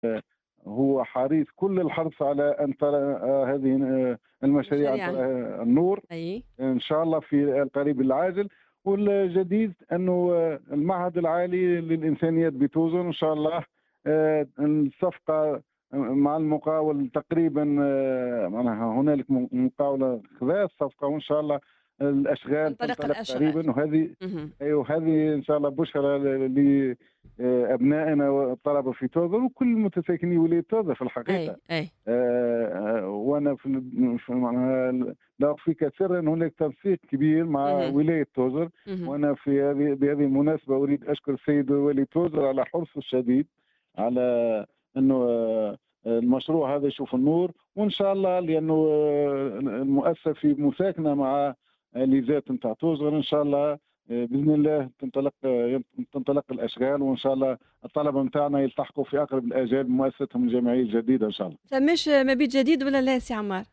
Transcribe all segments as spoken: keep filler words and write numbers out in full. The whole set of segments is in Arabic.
هو حريص كل الحرص على أن ترى آه، هذه آه، المشاريع أن مشاريع. ترى النور أي. إن شاء الله في القريب العاجل. والجديد أنه آه، المعهد العالي للإنسانيات بتوزن إن شاء الله آه، الصفقة مع المقاول تقريبا آه، معناها هنالك مقاولة خذا الصفقة، وإن شاء الله الأشغال تنطلق تنطلق الأشغال. قريبا. وهذه اهم. أيوه هذه إن شاء الله بشرى لأبنائنا والطلبة في توظر وكل متساكني ولاية توظر في الحقيقة. أي، أي. آه، آه، وانا في ال- في معناها لا اخفيك سرا هناك تنسيق كبير مع اهم، ولايه توزر. اهم. وانا في هذه بهذه المناسبه اريد اشكر السيد ولي توزر على حرصه الشديد على انه آه، المشروع هذا يشوف النور، وان شاء الله لانه آه، المؤسسه في مساكنه مع ليزات نتاع توزر ان شاء الله. آه، باذن الله تنطلق آه، تنطلق الاشغال، وان شاء الله الطلبه نتاعنا يلتحقوا في اقرب الاجال بمؤسستهم الجامعيه الجديده ان شاء الله. فماش مبيت جديد والّا لا سي عمار؟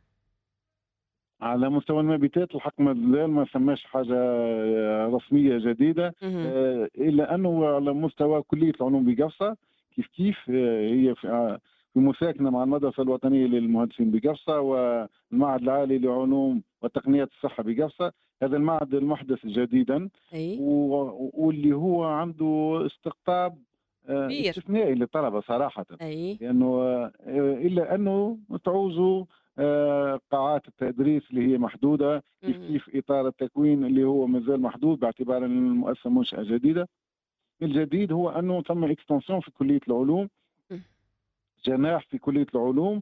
على مستوى المبيتات الحق مازال ما ثماش حاجة رسمية جديدة. اهم. آه، إلا أنه على مستوى كلية العلوم بقفصة كيف كيف آه، هي في آه، في مساكنة مع المدرسة الوطنية للمهندسين بقفصة والمعهد العالي لعلوم وتقنيات الصحة بقفصة. هذا المعهد المحدث جديدا أي. و- واللي هو عنده استقطاب آه، كبير. استثنائي للطلبة صراحة. أي. لأنه آه، إلا أنه تعوزوا آه، قاعات التدريس اللي هي محدودة، كيف اهم. كيف إطار التكوين اللي هو مازال محدود باعتبار أن المؤسسة منشأة جديدة. الجديد هو أنه تم اكستنسيون في كلية العلوم، إمم. جناح في كلية العلوم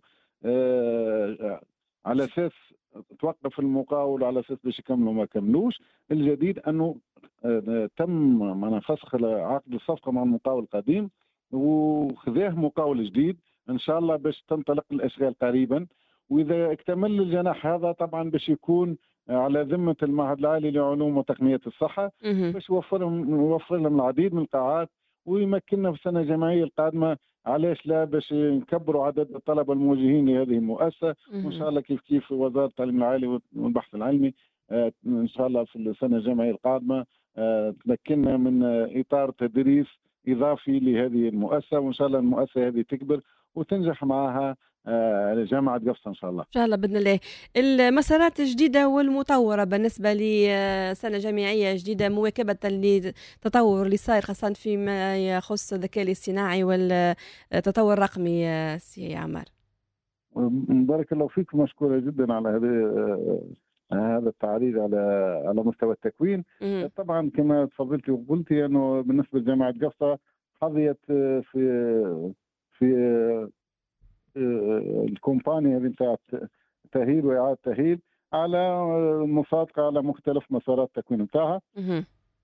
آه، على أساس توقف المقاول على أساس باش يكملوا ما كملوش. الجديد أنه آه، تم معنا فسخ عقد الصفقة مع المقاول القديم وخذاه مقاول جديد إن شاء الله باش تنطلق الأشغال قريبا. وإذا اكتمل الجناح هذا طبعا باش يكون على ذمة المعهد العالي لعلوم وتقنية الصحة، اهم. باش يوفر لهم يوفر لهم العديد من القاعات ويمكننا في السنة الجامعية القادمة علاش لا باش نكبروا عدد الطلبة الموجهين لهذه المؤسسة. وإن شاء اهم. الله كيف كيف وزارة التعليم العالي والبحث العلمي آه، إن شاء الله في السنة الجامعية القادمة آه، تمكننا من آه، إطار تدريس إضافي لهذه المؤسسة، وإن شاء الله المؤسسة هذه تكبر وتنجح معها آه، جامعة قفصة إن شاء الله. إن شاء الله بإذن الله. المسارات الجديدة والمطوّرة بالنسبة لسنة جامعية جديدة مواكبةً للتطوّر اللي صاير خاصةً فيما يخص الذكاء الاصطناعي والتطوّر الرقمي سي عمار. بارك الله فيك، مشكورة جدا على هذه آه، هذا التعريض على على مستوى التكوين. اهم. طبعا كما تفضلتي وقلتي انه بالنسبه لجامعه قفصه حظيت آه، في في آه، الكومباني هذه بتاعت تاهيل واعاده تاهيل على آه، مصادقه على مختلف مسارات التكوين بتاعها. اهم.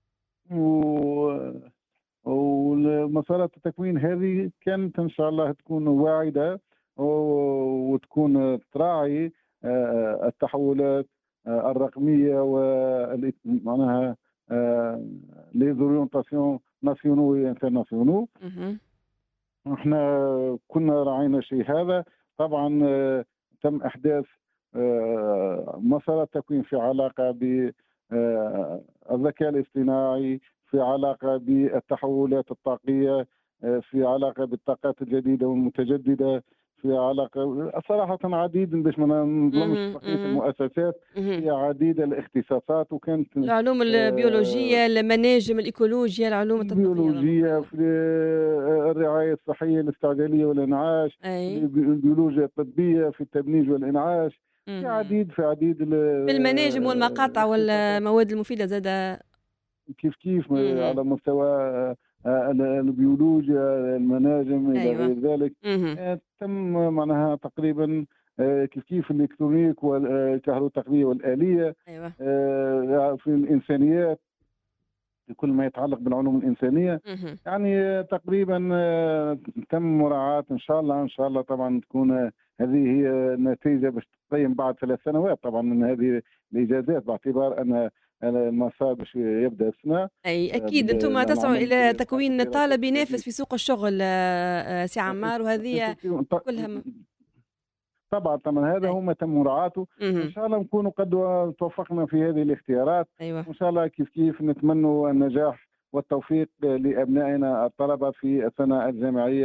و ومسارات التكوين هذه كانت ان شاء الله تكون واعده و- وتكون تراعي آه، التحولات آه، الرقميه و معناها لي زورينتاسيون ناسيونو انترناسيونو. اهم. احنا كنا راعينا شيء هذا. طبعا آه، تم احداث آه، مسارات تكوين في علاقه بالذكاء الاصطناعي، في علاقه بالتحولات الطاقيه، آه، في علاقه بالطاقات الجديده والمتجدده، في علاقه صراحه عديد باش ما نظلمش اهم. بقيه اهم. المؤسسات اهم. في عديد الاختصاصات. وكانت العلوم آه، البيولوجية، المناجم، الإيكولوجيا، العلوم التطبيقية البيولوجيا، ضرورية. في الرعاية الصحية الاستعجالية والإنعاش، أي. البيولوجيا الطبية في التبنيج والإنعاش، في اهم. عديد في عديد ال- في المناجم والمقاطع الاختصاصات. والمواد المفيدة زادة. كيف كيف اهم. على مستوى آه، ال- البيولوجيا المناجم إلى أيوه. غير ذلك. اهم. آه، تم معناها تقريبا آه، كيف كيف الإلكترونيك والكهروتقنية والآلية أيوه. آه، في الإنسانيات كل ما يتعلق بالعلوم الإنسانية. اهم. يعني تقريبا آه، تم مراعاة إن شاء الله إن شاء الله طبعا تكون آه، هذه هي النتيجة باش تقيم بعد ثلاث سنوات طبعا من هذه الإجازات، باعتبار أن أن المسار باش يبدأ السنة أي آه، أكيد أنتم تسعوا بالعمل إلى بإصلاح تكوين الدراسات طالب ينافس التدريس. في سوق الشغل آآ، سي عمار وهذه كلها م طبعا طبعا هذا أي. هو ما تم مراعاته. ان اهم. شاء الله نكونوا قد توفقنا في هذه الاختيارات. أيوه. وان شاء الله كيف كيف نتمنوا النجاح والتوفيق لابنائنا الطلبه في السنه الجامعيه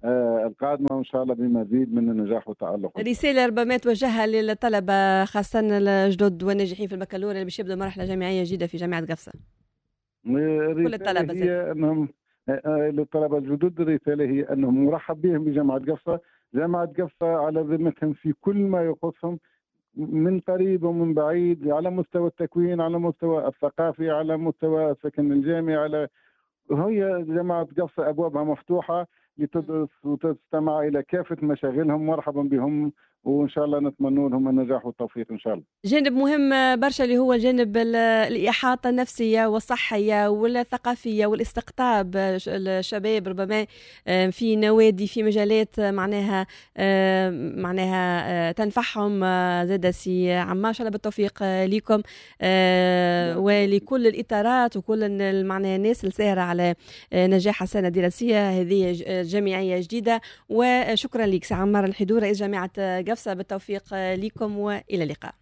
القادمة وإن شاء الله بمزيد من النجاح والتألق. رسالة ربما توجهها للطلبة خاصة الجدد والناجحين في البكالوريا اللي باش يبدأ مرحلة جامعية جديدة في جامعة قفصة. كل الطلبة هي أنهم للطلبة الجدد الرسالة هي أنهم مرحب بهم بجامعة قفصة. جامعة قفصة على ذمتهم في كل ما يخصهم من قريب ومن بعيد، على مستوى التكوين، على مستوى الثقافي، على مستوى السكن الجامعي. على هي جامعة قفصة أبوابها مفتوحة لتدرس وتستمع إلى كافة مشاغلهم. مرحبا بهم وإن شاء الله نتمنى لهم النجاح والتوفيق إن شاء الله. جانب مهم برشا اللي هو الجانب الإحاطة النفسية والصحية والثقافية والاستقطاب الشباب ربما في نوادي في مجالات معناها معناها تنفعهم. زاد سي عما شاء الله بالتوفيق لكم ولكل الإطارات وكل معناها الناس الساهرة على نجاح السنة الدراسية هذه جامعية جديدة. وشكرا لك سي عمار الحدور رئيس جامعة قفصة، بالتوفيق لكم وإلى اللقاء.